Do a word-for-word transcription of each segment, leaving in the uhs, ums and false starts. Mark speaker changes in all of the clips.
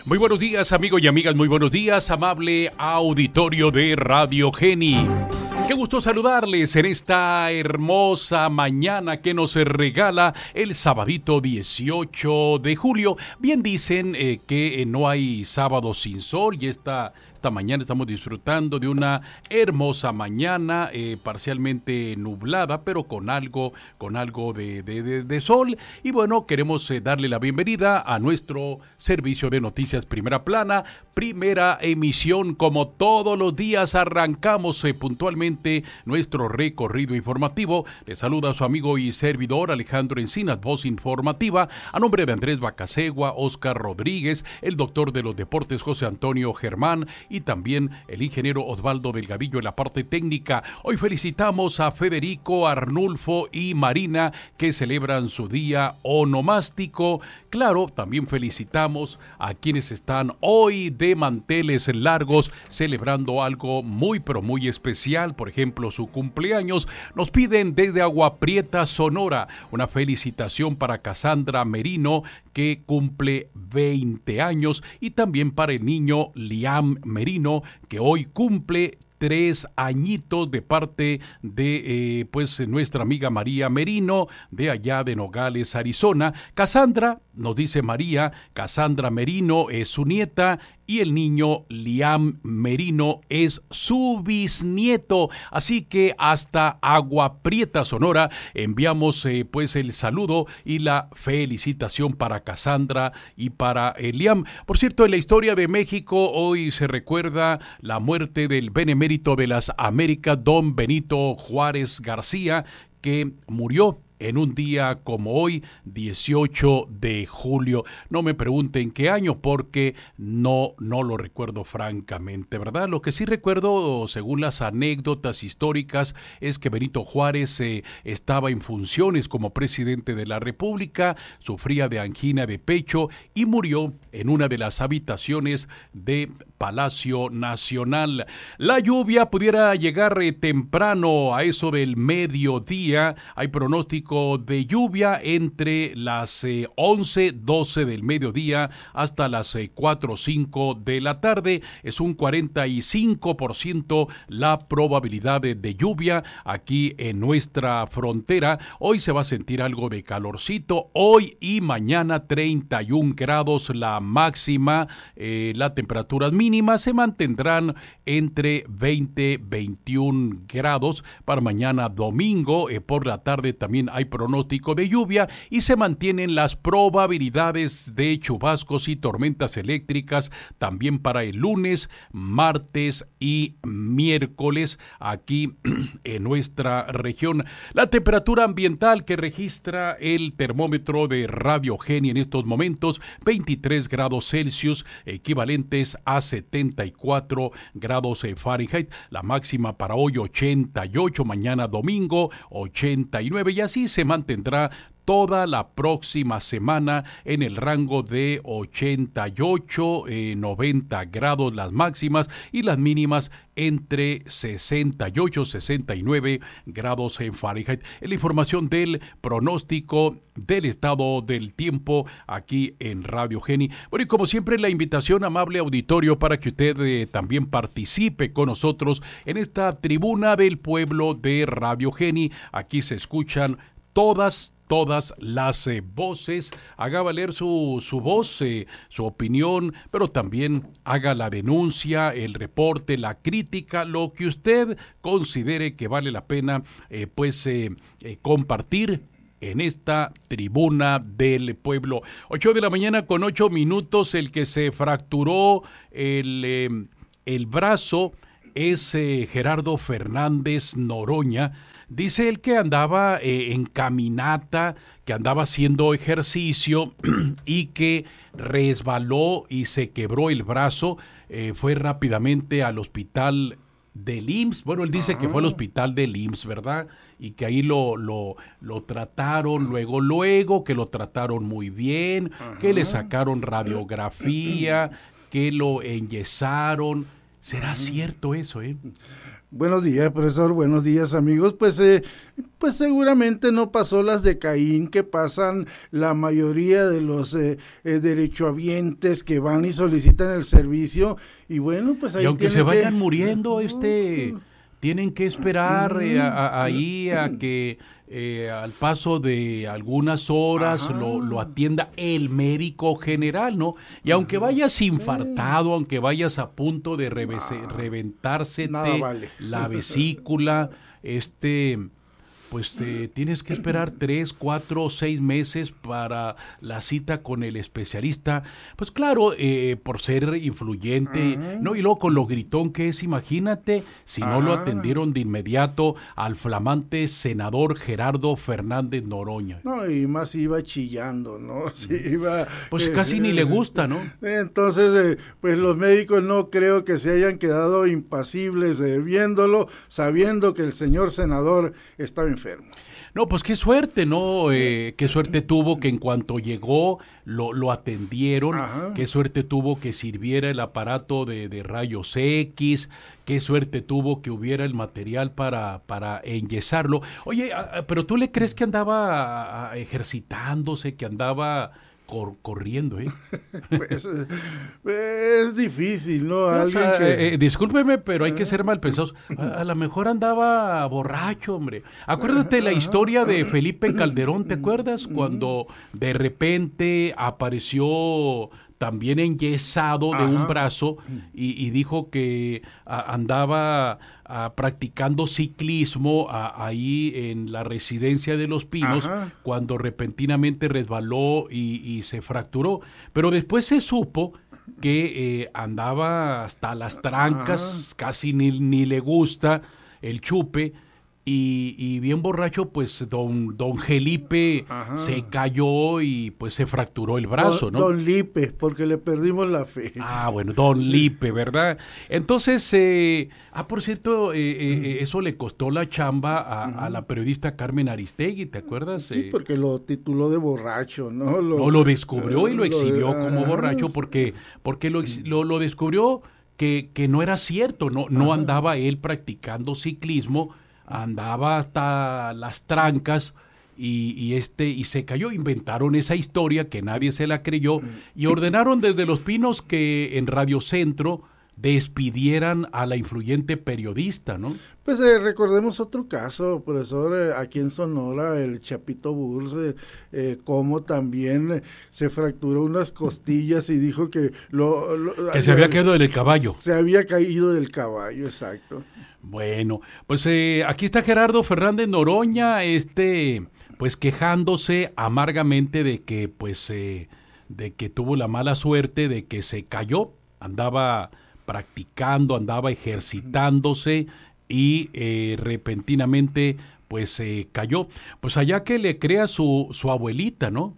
Speaker 1: Muy buenos días, amigos y amigas, muy buenos días, amable auditorio de Radio Geni. Qué gusto saludarles en esta hermosa mañana que nos regala el sabadito dieciocho de julio. Bien dicen eh, que eh, no hay sábado sin sol y esta, esta mañana estamos disfrutando de una hermosa mañana eh, parcialmente nublada, pero con algo, con algo de, de, de, de sol. Y bueno, queremos eh, darle la bienvenida a nuestro servicio de noticias Primera Plana, primera emisión. Como todos los días arrancamos eh, puntualmente nuestro recorrido informativo. Le saluda a su amigo y servidor Alejandro Encinas, voz informativa, a nombre de Andrés Bacasegua, Oscar Rodríguez, el doctor de los deportes José Antonio Germán y también el ingeniero Osvaldo Delgadillo en la parte técnica. Hoy felicitamos a Federico, Arnulfo y Marina que celebran su día onomástico. Claro, también felicitamos a quienes están hoy de manteles largos celebrando algo muy pero muy especial, por ejemplo su cumpleaños. Nos piden desde Agua Prieta, Sonora, una felicitación para Cassandra Merino que cumple veinte años y también para el niño Liam Merino que hoy cumple tres añitos de parte de eh, pues nuestra amiga María Merino de allá de Nogales, Arizona. Cassandra, nos dice María, Cassandra Merino es su nieta y el niño Liam Merino es su bisnieto. Así que hasta Agua Prieta, Sonora, enviamos eh, pues el saludo y la felicitación para Cassandra y para eh, Liam. Por cierto, en la historia de México hoy se recuerda la muerte del benemérito de las Américas, don Benito Juárez García, que murió en un día como hoy, dieciocho de julio. No me pregunten qué año porque no, no lo recuerdo francamente, ¿verdad? Lo que sí recuerdo, según las anécdotas históricas, es que Benito Juárez eh, estaba en funciones como presidente de la República, sufría de angina de pecho y murió en una de las habitaciones de Palacio Nacional. La lluvia pudiera llegar eh, temprano a eso del mediodía. Hay pronóstico de lluvia entre las eh, once, doce del mediodía hasta las eh, cuatro o cinco de la tarde. Es un cuarenta y cinco por ciento la probabilidad de, de lluvia aquí en nuestra frontera. Hoy se va a sentir algo de calorcito. Hoy y mañana treinta y un grados la máxima. Eh, las temperaturas mínimas se mantendrán entre veinte y veintiún grados. Para mañana domingo eh, por la tarde también hay pronóstico de lluvia y se mantienen las probabilidades de chubascos y tormentas eléctricas también para el lunes, martes y miércoles aquí en nuestra región. La temperatura ambiental que registra el termómetro de Radio Geni en estos momentos, veintitrés grados Celsius, equivalentes a setenta y cuatro grados Fahrenheit. La máxima para hoy ochenta y ocho, mañana domingo ochenta y nueve y así se mantendrá toda la próxima semana en el rango de ochenta y ocho, eh, noventa grados las máximas y las mínimas entre sesenta y ocho, sesenta y nueve grados en Fahrenheit. En la información del pronóstico del estado del tiempo aquí en Radio Geni. Bueno, y como siempre la invitación, amable auditorio, para que usted eh, también participe con nosotros en esta tribuna del pueblo de Radio Geni. Aquí se escuchan todas todas las eh, voces. Haga valer su, su voz, eh, su opinión, pero también haga la denuncia, el reporte, la crítica, lo que usted considere que vale la pena eh, pues eh, eh, compartir en esta tribuna del pueblo. Ocho de la mañana con ocho minutos. El que se fracturó el, eh, el brazo es eh, Gerardo Fernández Noroña. Dice él que andaba eh, en caminata, que andaba haciendo ejercicio y que resbaló y se quebró el brazo. Eh, fue rápidamente al hospital del I M S S. Bueno, él dice que fue al hospital del I M S S, ¿verdad? Y que ahí lo, lo, lo trataron, luego, luego, que lo trataron muy bien, Ajá. que le sacaron radiografía, que lo enyesaron. ¿Será cierto eso, eh?
Speaker 2: Buenos días, profesor, buenos días, amigos. Pues, eh, pues seguramente no pasó las de Caín que pasan la mayoría de los eh, eh, derechohabientes que van y solicitan el servicio. Y bueno, pues ahí
Speaker 1: Y aunque se vayan
Speaker 2: que...
Speaker 1: muriendo, este... tienen que esperar eh, a, a, ahí a que eh, al paso de algunas horas lo, lo atienda el médico general, ¿no? Y aunque vayas infartado, sí. aunque vayas a punto de revese, reventársete vale. la vesícula, este... pues eh, tienes que esperar tres, cuatro, seis meses para la cita con el especialista. Pues claro, eh, por ser influyente, uh-huh. ¿no? Y luego con lo gritón que es, imagínate, si no uh-huh. lo atendieron de inmediato al flamante senador Gerardo Fernández Noroña.
Speaker 2: No, y más iba chillando, ¿no? Sí, iba...
Speaker 1: Pues
Speaker 2: eh,
Speaker 1: casi eh, ni le gusta, ¿no?
Speaker 2: Entonces, eh, pues los médicos no creo que se hayan quedado impasibles eh, viéndolo, sabiendo que el señor senador estaba enfermo.
Speaker 1: No, pues qué suerte, ¿no? Eh, qué suerte tuvo que en cuanto llegó lo, lo atendieron, Ajá. qué suerte tuvo que sirviera el aparato de, de rayos X, qué suerte tuvo que hubiera el material para, para enyesarlo. Oye, pero ¿tú le crees que andaba ejercitándose, que andaba... Cor- corriendo, ¿eh?
Speaker 2: Pues es difícil, ¿no?
Speaker 1: no
Speaker 2: Alguien
Speaker 1: o sea,
Speaker 2: que...
Speaker 1: eh, discúlpeme, pero hay que ser mal pensados. A, a lo mejor andaba borracho, hombre. Acuérdate la historia de Felipe Calderón, ¿te acuerdas? Cuando de repente apareció también enyesado de Ajá. un brazo y, y dijo que a, andaba a, practicando ciclismo a, ahí en la residencia de Los Pinos Ajá. cuando repentinamente resbaló y, y se fracturó. Pero después se supo que eh, andaba hasta las trancas, Ajá. casi ni, ni le gusta el chupe. Y, y bien borracho, pues don don Felipe Ajá. se cayó y pues se fracturó el brazo,
Speaker 2: don,
Speaker 1: ¿no?
Speaker 2: Don Lipe, porque le perdimos la fe.
Speaker 1: Ah, bueno, don Lipe, ¿verdad? Entonces, eh, ah, por cierto, eh, eh, eso le costó la chamba a, a la periodista Carmen Aristegui, ¿te acuerdas?
Speaker 2: Sí, porque lo tituló de borracho, ¿no? Lo,
Speaker 1: no, lo descubrió y lo exhibió
Speaker 2: lo,
Speaker 1: como borracho porque, porque lo, lo, lo descubrió que, que no era cierto, no, no andaba él practicando ciclismo, andaba hasta las trancas y, y este y se cayó. Inventaron esa historia que nadie se la creyó y ordenaron desde Los Pinos que en Radio Centro despidieran a la influyente periodista, ¿no?
Speaker 2: Pues eh, recordemos otro caso, profesor, eh, aquí en Sonora, el Chapito Burs, eh, eh, cómo también eh, se fracturó unas costillas y dijo que lo... lo
Speaker 1: que había, se había caído del caballo.
Speaker 2: Se había caído del caballo, exacto.
Speaker 1: Bueno, pues eh, aquí está Gerardo Fernández Noroña, este, pues quejándose amargamente de que, pues, eh, de que tuvo la mala suerte de que se cayó, andaba practicando, andaba ejercitándose y eh, repentinamente, pues, se eh, cayó. Pues allá que le crea su, su abuelita, ¿no?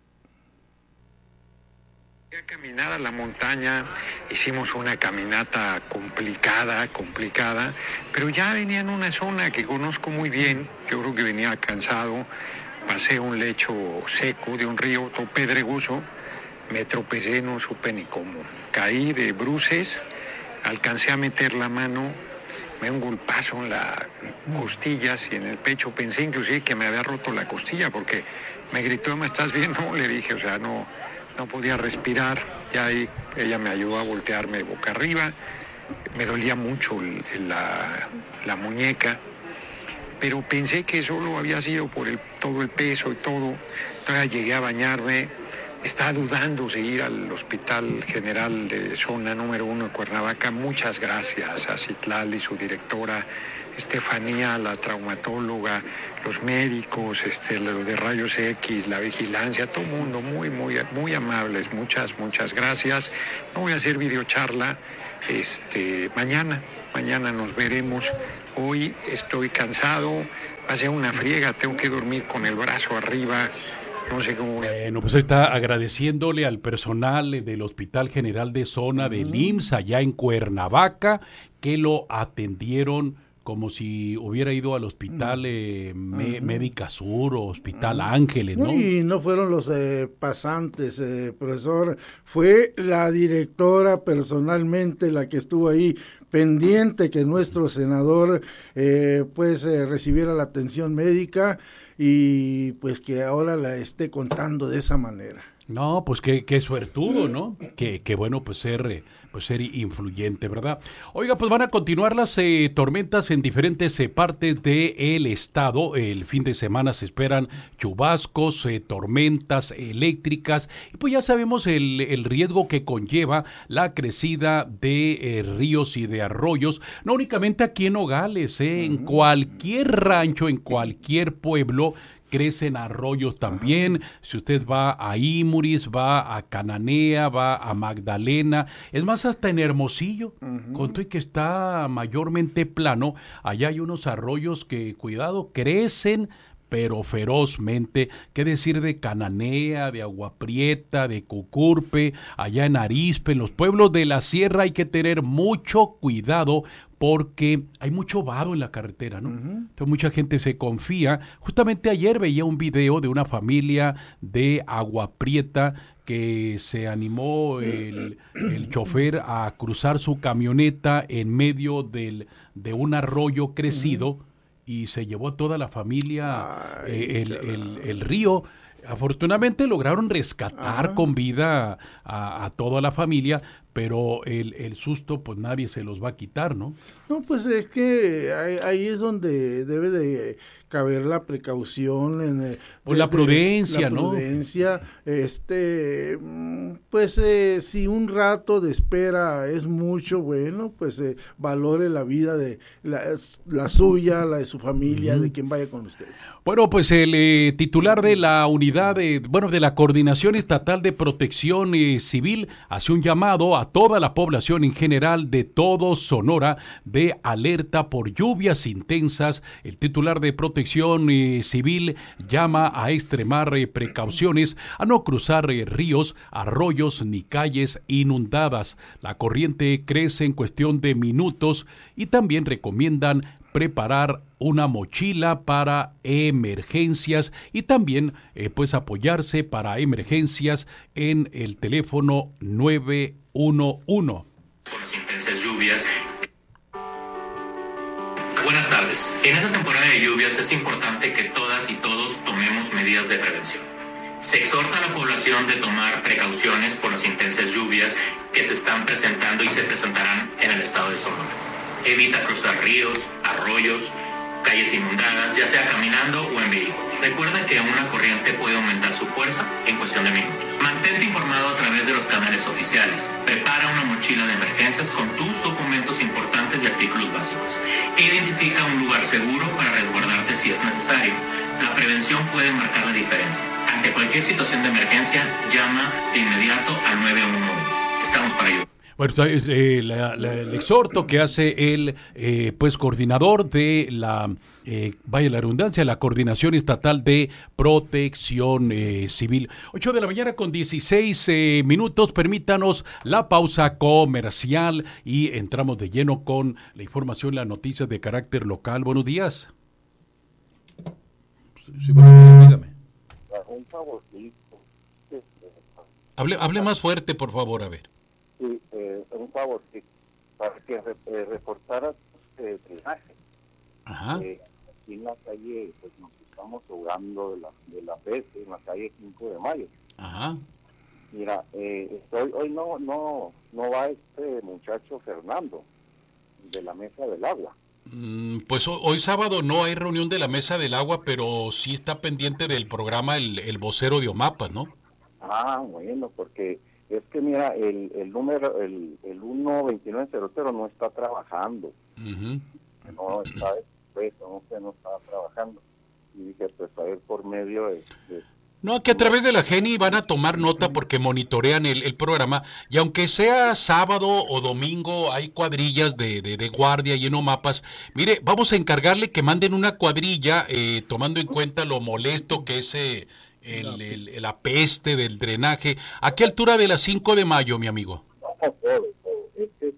Speaker 3: A caminar a la montaña, hicimos una caminata complicada, complicada, pero ya venía en una zona que conozco muy bien, yo creo que venía cansado, pasé un lecho seco de un río todo pedregoso, me tropecé, no supe ni cómo, caí de bruces, alcancé a meter la mano, me dio un golpazo en las costillas y en el pecho, pensé inclusive que me había roto la costilla porque me gritó, ¿me estás bien? No, le dije, o sea, no... no podía respirar, ya ahí ella me ayudó a voltearme boca arriba, me dolía mucho el, la, la muñeca, pero pensé que solo había sido por el, todo el peso y todo, entonces llegué a bañarme, estaba dudando si ir al Hospital General de Zona número uno de Cuernavaca, muchas gracias a Citlali, su directora, Estefanía, la traumatóloga, los médicos, este, los de rayos X, la vigilancia, todo el mundo muy, muy, muy amables, muchas, muchas gracias. No voy a hacer videocharla, este, mañana, mañana nos veremos. Hoy estoy cansado, va a ser una friega, tengo que dormir con el brazo arriba. No sé cómo...
Speaker 1: Bueno, pues está agradeciéndole al personal del Hospital General de Zona del I M S S allá en Cuernavaca que lo atendieron como si hubiera ido al hospital eh, me, uh-huh. Médica Sur o Hospital uh-huh. Ángeles, ¿no?
Speaker 2: Y no fueron los eh, pasantes, eh, profesor, fue la directora personalmente la que estuvo ahí pendiente que nuestro senador eh, pues eh, recibiera la atención médica y pues que ahora la esté contando de esa manera.
Speaker 1: No, pues qué, qué suertudo, ¿no? Qué, qué bueno pues ser, pues ser influyente, ¿verdad? Oiga, pues van a continuar las eh, tormentas en diferentes eh, partes del estado. El fin de semana se esperan chubascos, eh, tormentas eléctricas. Y pues ya sabemos el, el riesgo que conlleva la crecida de eh, ríos y de arroyos. No únicamente aquí en Nogales, eh, en cualquier rancho, en cualquier pueblo, crecen arroyos también. Ajá. Si usted va a Imuris, va a Cananea, va a Magdalena, es más, hasta en Hermosillo, uh-huh. con todo y que está mayormente plano, allá hay unos arroyos que, cuidado, crecen, pero ferozmente. ¿Qué decir de Cananea, de Agua Prieta, de Cucurpe, allá en Arizpe? En los pueblos de la sierra hay que tener mucho cuidado porque hay mucho vado en la carretera, ¿no? Uh-huh. Entonces mucha gente se confía. Justamente ayer veía un video de una familia de Agua Prieta que se animó el, el chofer a cruzar su camioneta en medio del, de un arroyo crecido, uh-huh. y se llevó a toda la familia. Ay, eh, el, el, el río. Afortunadamente lograron rescatar Ajá. con vida a, a toda la familia, pero el, el susto pues nadie se los va a quitar, ¿no?
Speaker 2: No, pues es que ahí, ahí es donde debe de caber la precaución, en, de,
Speaker 1: pues la prudencia,
Speaker 2: de, la
Speaker 1: ¿no?
Speaker 2: prudencia, este, pues eh, si un rato de espera es mucho, bueno, pues eh, valore la vida de la, la suya, la de su familia, uh-huh. de quien vaya con usted.
Speaker 1: Bueno, pues el eh, titular de la unidad, de, bueno, de la Coordinación Estatal de Protección eh, Civil hace un llamado a toda la población en general de todo Sonora de alerta por lluvias intensas. El titular de Protección eh, Civil llama a extremar eh, precauciones, a no cruzar eh, ríos, arroyos ni calles inundadas. La corriente crece en cuestión de minutos y también recomiendan preparar una mochila para emergencias y también eh, pues apoyarse para emergencias en el teléfono nueve uno uno.
Speaker 4: Con las intensas lluvias. Buenas tardes. En esta temporada de lluvias es importante que todas y todos tomemos medidas de prevención. Se exhorta a la población de tomar precauciones por las intensas lluvias que se están presentando y se presentarán en el estado de Sonora. Evita cruzar ríos, arroyos, calles inundadas, ya sea caminando o en vehículos. Recuerda que una corriente puede aumentar su fuerza en cuestión de minutos. Mantente informado a través de los canales oficiales. Prepara una mochila de emergencias con tus documentos importantes y artículos básicos. Identifica un lugar seguro para resguardarte si es necesario. La prevención puede marcar la diferencia. Ante cualquier situación de emergencia, llama de inmediato al nueve uno uno. Estamos para ayudar.
Speaker 1: Bueno, eh, la, la, el exhorto que hace el eh, pues coordinador de la, eh, vaya la redundancia, la Coordinación Estatal de Protección eh, Civil. ocho de la mañana con dieciséis eh, minutos, permítanos la pausa comercial y entramos de lleno con la información, las noticias de carácter local. Buenos días. Sí, bueno, dígame. Hable, hable más fuerte, por favor, a ver.
Speaker 5: Sí, eh, un favor, sí, para que eh, reportaras eh, drenaje.
Speaker 1: Ajá.
Speaker 5: Eh, aquí en la calle, pues nos estamos ahogando de la, de la peste, en la calle cinco de mayo.
Speaker 1: Ajá.
Speaker 5: Mira, eh, hoy, hoy no, no, no va este muchacho Fernando, de la Mesa del Agua.
Speaker 1: Mm, pues hoy, hoy sábado no hay reunión de la Mesa del Agua, pero sí está pendiente del programa el, el vocero de Omapas, ¿no?
Speaker 5: Ah, bueno, porque es que mira, el, el número, el, el uno veintinueve cero cero no está trabajando.
Speaker 1: Uh-huh.
Speaker 5: No está después, no, que no estaba trabajando. Y dije, pues a ver por medio de... de
Speaker 1: No, que a través de la Geni van a tomar nota porque monitorean el, el programa, y aunque sea sábado o domingo, hay cuadrillas de, de, de guardia y en Omapas. Mire, vamos a encargarle que manden una cuadrilla, eh, tomando en cuenta lo molesto que es eh, el, el, el, la peste del drenaje. ¿A qué altura de las cinco de mayo, mi amigo?
Speaker 5: No, todo, todo. Es que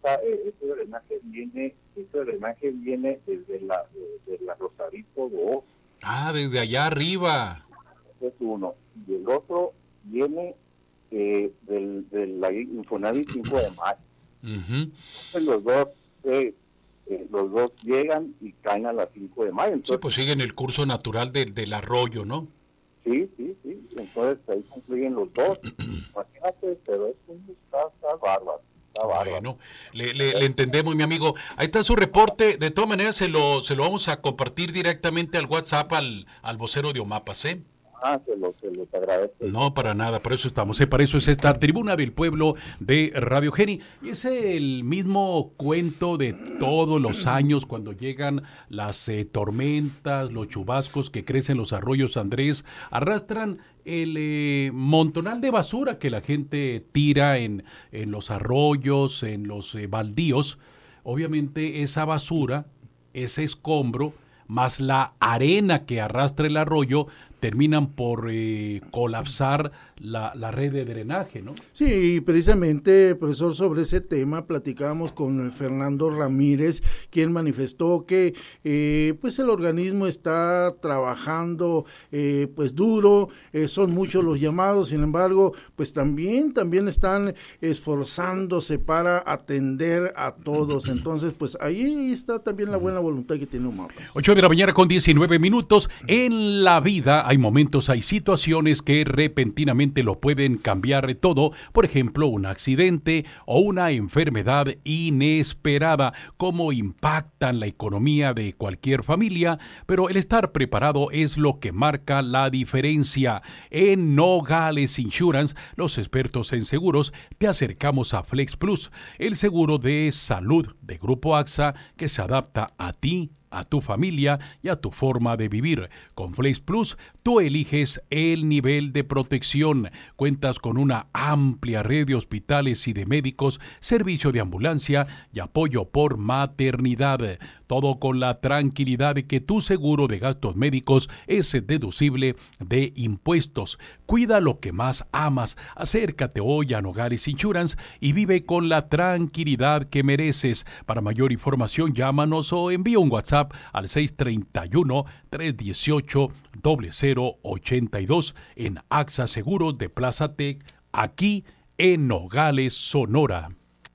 Speaker 5: esa, ese drenaje viene, ese drenaje viene desde la, desde la Rosarito dos.
Speaker 1: Ah, desde allá arriba.
Speaker 5: Es uno. Y el otro viene eh, del, del la Infonavit cinco de mayo.
Speaker 1: Uh-huh.
Speaker 5: Entonces los dos, eh, eh, los dos llegan y caen a las cinco de mayo. Entonces,
Speaker 1: sí, pues siguen el curso natural del, del arroyo, ¿no?
Speaker 5: Sí, sí, sí. Entonces ahí confluyen los dos. Imagínate, pero es un está, está bárbaro. Está bárbaro.
Speaker 1: Bueno, le, le, le entendemos, mi amigo. Ahí está su reporte. De todas maneras, se lo, se lo vamos a compartir directamente al WhatsApp al, al vocero de Omapas, ¿eh?
Speaker 5: Ah, se los se lo agradezco.
Speaker 1: No, para nada, por eso estamos, ¿eh? Para eso es esta Tribuna del Pueblo de Radio Geni. Y es el mismo cuento de todos los años cuando llegan las eh, tormentas, los chubascos que crecen los arroyos, Andrés, arrastran el eh, montonal de basura que la gente tira en, en los arroyos, en los eh, baldíos. Obviamente esa basura, ese escombro, más la arena que arrastra el arroyo, terminan por eh, colapsar la, la red de drenaje, ¿no?
Speaker 2: Sí, precisamente, profesor, sobre ese tema platicábamos con Fernando Ramírez, quien manifestó que eh, pues el organismo está trabajando eh, pues duro, eh, son muchos los llamados, sin embargo, pues también, también están esforzándose para atender a todos. Entonces, pues ahí está también la buena voluntad que tiene Omapas.
Speaker 1: ocho de la mañana con diecinueve minutos. En la vida hay momentos, hay situaciones que repentinamente lo pueden cambiar todo. Por ejemplo, un accidente o una enfermedad inesperada, cómo impactan la economía de cualquier familia, pero el estar preparado es lo que marca la diferencia. En Nogales Insurance, los expertos en seguros, te acercamos a Flex Plus, el seguro de salud de Grupo AXA que se adapta a ti, a tu familia y a tu forma de vivir. Con Flex Plus, tú eliges el nivel de protección. Cuentas con una amplia red de hospitales y de médicos, servicio de ambulancia y apoyo por maternidad. Todo con la tranquilidad de que tu seguro de gastos médicos es deducible de impuestos. Cuida lo que más amas. Acércate hoy a Nogales Insurance y vive con la tranquilidad que mereces. Para mayor información, llámanos o envía un WhatsApp al seis tres uno, tres uno ocho, cero cero ocho dos en AXA Seguros de Plaza Tec, aquí en Nogales, Sonora.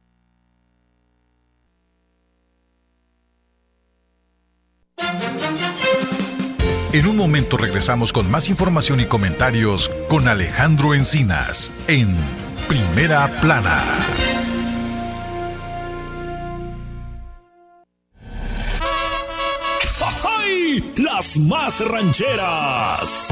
Speaker 6: En un momento regresamos con más información y comentarios con Alejandro Encinas en Primera Plana.
Speaker 7: ¡Ay! Las más rancheras.